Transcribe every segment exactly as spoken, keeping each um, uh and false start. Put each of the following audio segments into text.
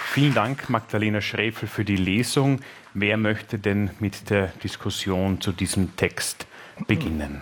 Vielen Dank, Magdalena Schrefel, für die Lesung. Wer möchte denn mit der Diskussion zu diesem Text beginnen?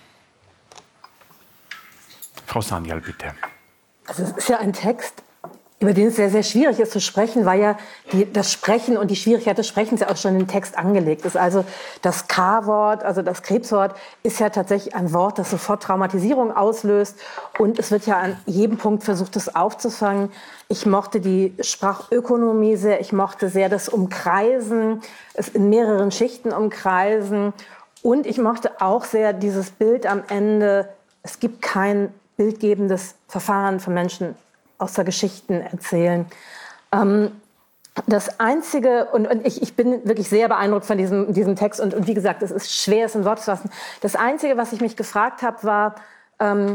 Frau Sanyal, bitte. Also es ist ja ein Text, über den es sehr, sehr schwierig ist zu sprechen, weil ja die, das Sprechen und die Schwierigkeit des Sprechens ja auch schon im Text angelegt ist. Also das K-Wort, also das Krebswort, ist ja tatsächlich ein Wort, das sofort Traumatisierung auslöst. Und es wird ja an jedem Punkt versucht, es aufzufangen. Ich mochte die Sprachökonomie sehr, ich mochte sehr das Umkreisen, es in mehreren Schichten umkreisen. Und ich mochte auch sehr dieses Bild am Ende, es gibt kein bildgebendes Verfahren von Menschen außer Geschichten erzählen. Ähm, das Einzige, und, und ich, ich bin wirklich sehr beeindruckt von diesem, diesem Text, und, und wie gesagt, es ist schwer, es in Worte zu fassen. Das Einzige, was ich mich gefragt habe, war, ähm,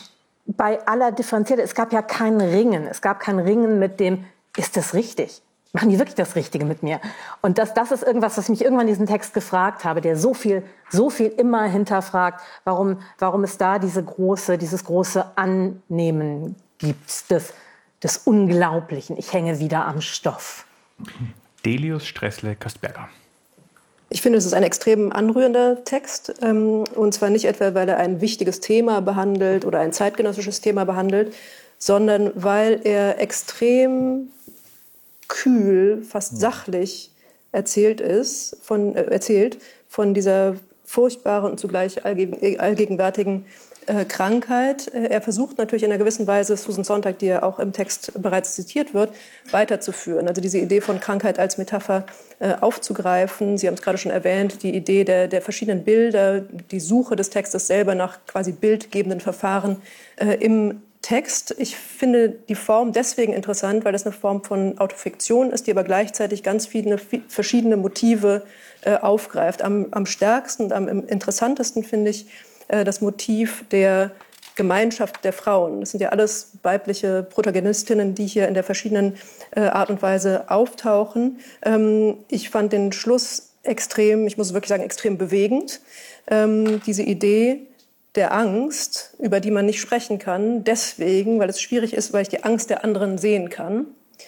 bei aller Differenziertheit, es gab ja kein Ringen, es gab kein Ringen mit dem, ist das richtig? Machen die wirklich das Richtige mit mir? Und das, das ist irgendwas, was ich mich irgendwann in diesem Text gefragt habe, der so viel, so viel immer hinterfragt, warum, warum es da diese große, dieses große Annehmen gibt, des, des Unglaublichen. Ich hänge wieder am Stoff. Delius Stressle-Kastberger. Ich finde, es ist ein extrem anrührender Text. Und zwar nicht etwa, weil er ein wichtiges Thema behandelt oder ein zeitgenössisches Thema behandelt, sondern weil er extrem kühl, fast sachlich erzählt ist, von, äh, erzählt von dieser furchtbaren und zugleich allgegen, allgegenwärtigen äh, Krankheit. Er versucht natürlich in einer gewissen Weise, Susan Sontag, die ja auch im Text bereits zitiert wird, weiterzuführen. Also diese Idee von Krankheit als Metapher äh, aufzugreifen. Sie haben es gerade schon erwähnt, die Idee der, der verschiedenen Bilder, die Suche des Textes selber nach quasi bildgebenden Verfahren äh, im Text. Ich finde die Form deswegen interessant, weil das eine Form von Autofiktion ist, die aber gleichzeitig ganz viele verschiedene Motive äh, aufgreift. Am, am stärksten und am interessantesten finde ich äh, das Motiv der Gemeinschaft der Frauen. Das sind ja alles weibliche Protagonistinnen, die hier in der verschiedenen äh, Art und Weise auftauchen. Ähm, ich fand den Schluss extrem, ich muss wirklich sagen, extrem bewegend. Ähm, diese Idee der Angst, über die man nicht sprechen kann, deswegen, weil es schwierig ist, weil ich die Angst der anderen sehen kann.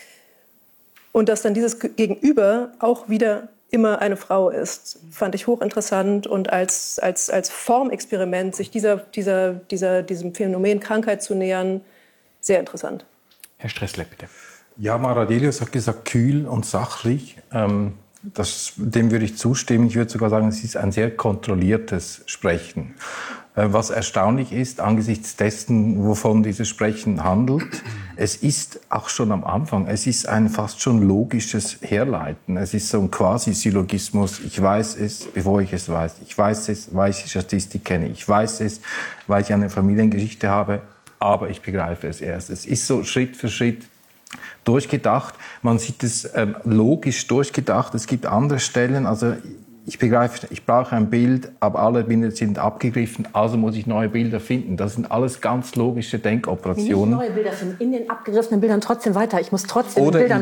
Und dass dann dieses Gegenüber auch wieder immer eine Frau ist, fand ich hochinteressant und als, als, als Formexperiment, sich dieser, dieser, dieser, diesem Phänomen Krankheit zu nähern, sehr interessant. Herr Stressle, bitte. Ja, Mara Delius hat gesagt, kühl und sachlich. Ähm, das, dem würde ich zustimmen. Ich würde sogar sagen, es ist ein sehr kontrolliertes Sprechen. Was erstaunlich ist, angesichts dessen, wovon dieses Sprechen handelt, es ist auch schon am Anfang, es ist ein fast schon logisches Herleiten. Es ist so ein Quasi-Syllogismus. Ich weiß es, bevor ich es weiß. Ich weiß es, weil ich die Statistik kenne. Ich weiß es, weil ich eine Familiengeschichte habe, aber ich begreife es erst. Es ist so Schritt für Schritt durchgedacht. Man sieht es ähm, logisch durchgedacht. Es gibt andere Stellen, also ich begreife, ich brauche ein Bild, aber alle Bilder sind abgegriffen, also muss ich neue Bilder finden. Das sind alles ganz logische Denkoperationen. Nicht neue Bilder finden, in den abgegriffenen Bildern trotzdem weiter. Ich muss trotzdem Oder Bildern